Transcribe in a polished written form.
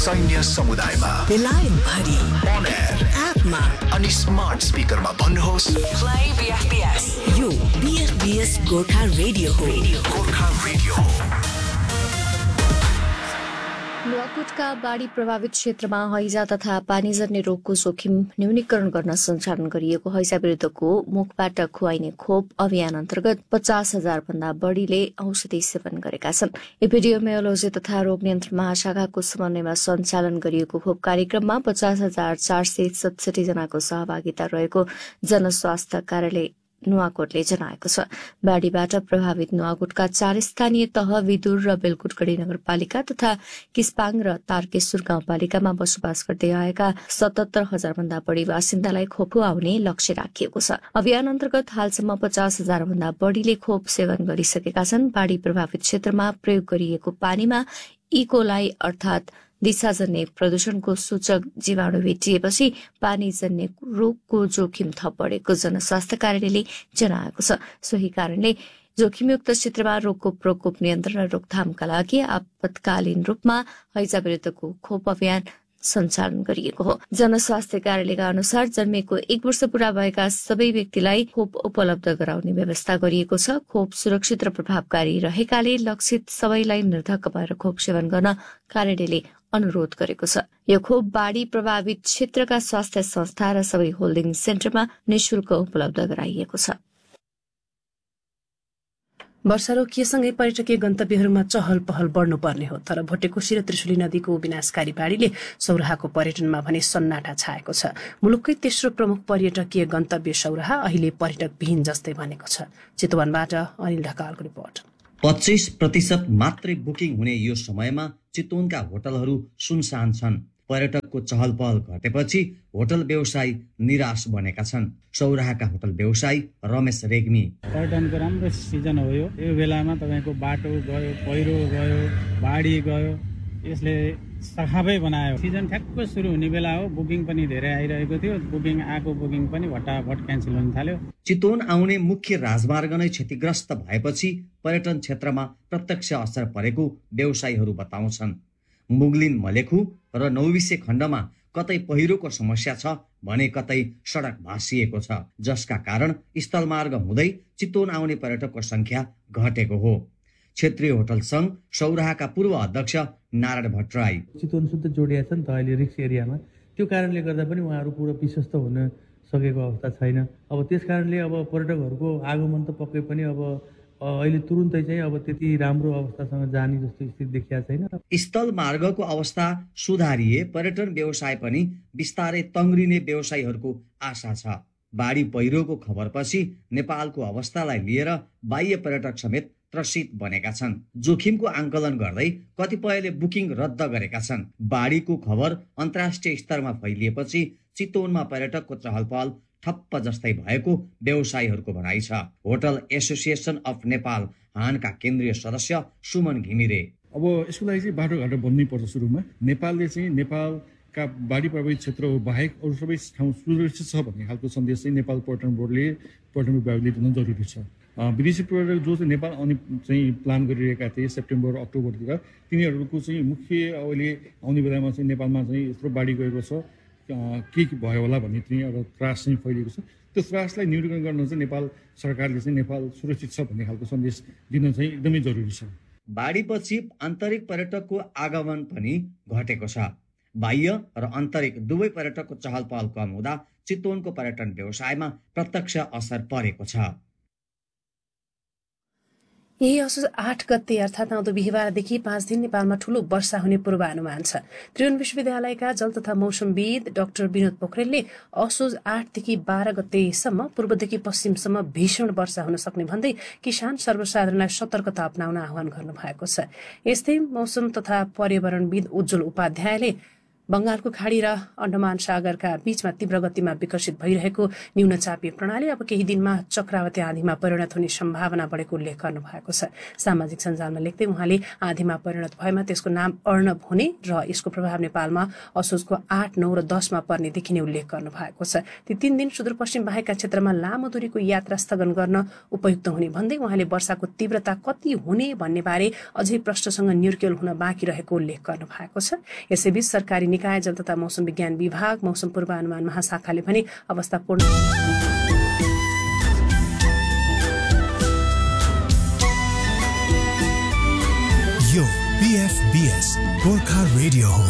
सैन्य समुदायमा बेलायत भरि on air एपमा अनि स्मार्ट स्पिकरमा भन्नुहोस् Play BFBS. यो BFBS गोर्खा रेडियो हो। गोर्खा रेडियो। नुवाकोटका बाढी प्रभावित क्षेत्रमा हैजा तथा पानीजन्य रोगको जोखिम न्यूनीकरण गर्न सञ्चालन गरिएको हैजा विरुद्धको मुखबाट खुवाइने खोप अभियान अन्तर्गत 50,000 भन्दा बढ़ीले औषधि सेवन गरेका छन्। एपिडियोमियोलोजी तथा रोग नियन्त्रण महाशाखाको समन्वयमा सञ्चालन गरिएको खोप कार्यक्रममा 50,467 जनाको सहभागिता रहेको जनस्वास्थ्य कार्यालय नुवाकोटले जनाएको छ। बाढीबाट प्रभावित नुवाकोटका 4 स्थानीय तह विदुर र बेलकुटगढ़ी नगरपालिका तथा किस्पाङ र तारकेश्वर गाउँपालिकामा बसोबास गर्दै आएका 77,000 भन्दा बढ़ी बासिन्दालाई खोप खुवाउने लक्ष्य राखिएको छ। अभियान अन्तर्गत हालसम्म 50,000 भन्दा बढ़ीले खोप सेवन गरिसकेका छन्। बाढी प्रभावित क्षेत्रमा प्रयोग गरिएको पानीमा इकोलाई अर्थात दिशाजन्य प्रदूषणको सूचक जीवाणु भेटिएपछि पानीजन्य रोगको जोखिम थप बढेको जनस्वास्थ्य कार्यालयले जनाएको छ। सोही कारणले जोखिमयुक्त क्षेत्रमा रोगको प्रकोप नियन्त्रण र रोकथामका लागि आपतकालीन रूपमा हैजा विरुद्धको खोप अभियान सञ्चालन गरिएको हो। जनस्वास्थ्य कार्यालयका अनुसार जन्मेको 1 वर्ष पूरा भएका सबै व्यक्तिलाई खोप उपलब्ध गराउने व्यवस्था गरिएको छ। खोप सुरक्षित र प्रभावकारी रहेकाले लक्षित सबैलाई निर्धक्क भएर खोप सेवन गर्न कार्यालयले अनुरोध गरेको छ। यो खोप बाढी प्रभावित क्षेत्रका स्वास्थ्य संस्था र सबै होल्डिङ सेन्टरमा निशुल्क उपलब्ध गराइएको छ। वर्षा रोकिएसँगै पर्यटकीय गन्तव्यहरूमा चहल पहल बढ्नुपर्ने हो, तर भोटेकोशी र त्रिशुली नदीको विनाशकारी बाढीले सौराहाको पर्यटनमा भने सन्नाटा छाएको छ। मुलुककै तेस्रो प्रमुख पर्यटकीय गन्तव्य सौराहा अहिले पर्यटक विहीन जस्तै बनेको छ। चितवनबाट अनिल ढकालको रिपोर्ट। 25% मात्रै बुकिङ हुने यो समयमा चितवनका होटलहरू सुनसान छन्। पर्यटकको चहल पहल घटेपछि होटल व्यवसायी निराश बनेका छन्। सौराहाका होटल व्यवसायी रमेश रेग्मी, पर्यटनको राम्रो सिजन हो यो बेलामा तपाईको बाटो गयो, पहिरो गयो, बाढी गयो, यसले सखाबै बनायो। सिजन ठ्याक्क सुरु हुने बेला हो, बुकिङ पनि धेरै आइरहेको थियो। बुकिङ पनि भटाभट क्यान्सल हुन थाल्यो। चितवन आउने मुख्य राजमार्ग नै क्षतिग्रस्त भएपछि पर्यटन क्षेत्रमा प्रत्यक्ष असर परेको व्यवसायीहरू बताउँछन्। मुगलिन मलेखु र नौबिसे खण्डमा कतै पहिरोको समस्या छ भने कतै सडक भाँसिएको छ, जसका कारण स्थलमार्ग हुँदै चितवन आउने पर्यटकको संख्या घटेको हो। क्षेत्रीय होटल संघ सौराहाका पूर्व अध्यक्ष नारायण भट्टराई, चितवन शुद्ध जोडिया छ नि त अहिले रिक्स एरियामा, त्यो कारणले गर्दा पनि उहाँहरू पुरा विश्वस्त हुन सकेको अवस्था छैन। अब त्यस कारणले अब पर्यटकहरूको आगमन त पक्कै पनि अब अहिले तुरुन्तै चाहिँ अब त्यति राम्रो अवस्थासँग जाने जस्तो स्थिति देखिया छैन। स्थल मार्गको अवस्था सुधारिए पर्यटन व्यवसाय पनि बिस्तारै तङ्ग्रिने व्यवसायीहरूको आशा छ। बाढी पहिरोको खबरपछि नेपालको अवस्थालाई लिएर बाह्य पर्यटक समेत त्रसित बनेका छन्। जोखिमको आंकलन गर्दै कतिपयले बुकिङ रद्द गरेका छन्। बाढीको खबर अन्तर्राष्ट्रिय स्तरमा फैलिएपछि चितवनमा पर्यटकको चहल पहल ठप्प जस्तै भएको व्यवसायीहरूको भनाइ छ। होटल एसोसिएसन अफ नेपाल हानका केन्द्रीय सदस्य सुमन घिमिरे, अब यसको लागि चाहिँ बाटोघाटो बन्नै पर्छ। सुरुमा नेपालले चाहिँ नेपालका बाढी प्रभावित क्षेत्र बाहेक अरू सबै ठाउँ सुरक्षित छ भन्ने खालको सन्देश चाहिँ नेपाल पर्यटन बोर्डले पर्यटन विभागले दिन जरुरी छ। विदेशी पर्यटक जो चाहिँ नेपाल आउने चाहिँ प्लान गरिरहेका थिए सेप्टेम्बर अक्टोबरतिर, तिनीहरूको चाहिँ मुख्य अहिले आउने बेलामा चाहिँ नेपालमा चाहिँ यत्रो बाढी गएको छ, के भयो होला भन्ने चाहिँ एउटा त्रास चाहिँ फैलिएको छ। त्यो त्रासलाई न्यूनीकरण गर्न चाहिँ नेपाल सरकारले चाहिँ नेपाल सुरक्षित छ भन्ने खालको सन्देश दिन चाहिँ एकदमै जरुरी छ। बाढीपछि आन्तरिक पर्यटकको आगमन पनि घटेको छ। बाह्य र आन्तरिक दुवै पर्यटकको चहल पहल कम हुँदा चितवनको पर्यटन व्यवसायमा प्रत्यक्ष असर परेको छ। यही असोज 8 गते अर्थात् आउँदो बिहिबारदेखि 5 दिन नेपालमा ठूलो वर्षा हुने पूर्वानुमान छ। त्रिभुवन विश्वविद्यालयका जल तथा मौसमविद डाक्टर विनोद पोखरेलले असोज 8 देखि 12 गतेसम्म पूर्वदेखि पश्चिमसम्म भीषण वर्षा हुन सक्ने भन्दै किसान सर्वसाधारणलाई सतर्कता अपनाउन आह्वान गर्नु भएको छ। यस्तै मौसम तथा पर्यावरणविद उज्जवल उपाध्यायले बंगालको खाडी र अन्डमान सागरका बीचमा तीव्र गतिमा विकसित भइरहेको न्यूनचापीय प्रणाली अब केही दिनमा चक्रवाती आँधीमा परिणत हुने सम्भावना बढेको उल्लेख गर्नु भएको छ। सामाजिक सञ्जालमा लेख्दै उहाँले आँधीमा परिणत भएमा त्यसको नाम अर्णव हुने र यसको प्रभाव नेपालमा असोजको 8, 9 र 10 मा पर्ने देखिने उल्लेख गर्नु भएको छ। ती 3 दिन सुदूरपश्चिम बाहेकका क्षेत्रमा लामो दूरीको यात्रा स्थगन गर्न उपयुक्त हुने भन्दै उहाँले वर्षाको तीव्रता कति हुने भन्ने बारे अझै प्रश्नसँग निर्केल हुन बाँकी रहेको उल्लेख गर्नु भएको छ। यसैबीच सरकारी निकाय जल तथा मौसम विज्ञान विभाग मौसम पूर्वानुमान महाशाखाले पनि अवस्था पूर्ण यो BFBS गोर्खा रेडियो हो।